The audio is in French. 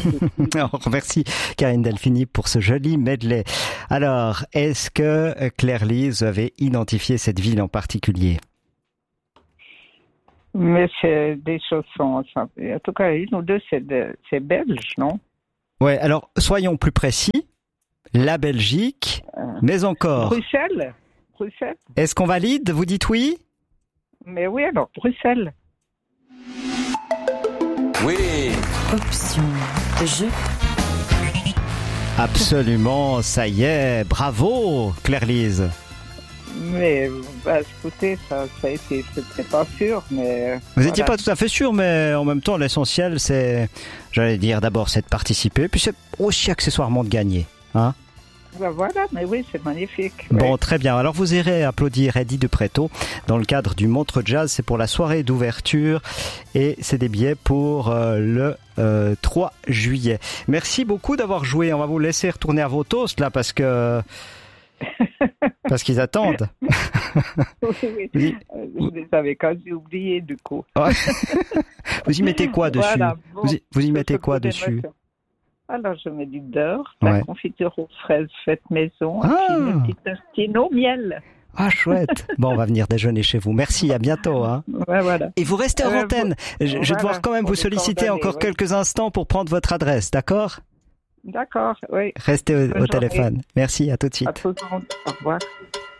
On remercie Karine Delphini pour ce joli medley. Alors, est-ce que Claire-Lise, vous avez identifié cette ville en particulier? Mais c'est des chaussons. En tout cas, une ou deux, c'est belge, non? Ouais, alors, soyons plus précis. La Belgique, mais encore. Bruxelles. Est-ce qu'on valide? Vous dites oui? Mais oui, alors, Bruxelles. Oui. Option jeu. Absolument, ça y est. Bravo, Claire-Lise. Mais, écoutez, ça a été, c'était pas sûr, mais... Vous n'étiez pas tout à fait sûr, mais en même temps, l'essentiel, c'est, j'allais dire, d'abord, c'est de participer, puis c'est aussi accessoirement de gagner, hein? Voilà, mais oui, c'est magnifique. Bon, oui. très bien. Alors, vous irez applaudir Eddie de Préto dans le cadre du Montreux Jazz. C'est pour la soirée d'ouverture et c'est des billets pour le 3 juillet. Merci beaucoup d'avoir joué. On va vous laisser retourner à vos toasts, là, parce qu'ils attendent. Oui. Je les avais quasi oubliés, du coup. Ouais. Vous y mettez quoi dessus? Voilà, bon, vous y mettez quoi dessus? Alors, je mets du beurre, la confiture aux fraises faite maison, et puis une petite tartine au miel. Ah, chouette. Bon, on va venir déjeuner chez vous. Merci, à bientôt. Hein. Ouais, voilà. Et vous restez en antenne. Je vais devoir quand même vous solliciter encore quelques instants pour prendre votre adresse, d'accord? D'accord, oui. Restez au téléphone. Merci, à tout de suite. À tout le monde. Au revoir.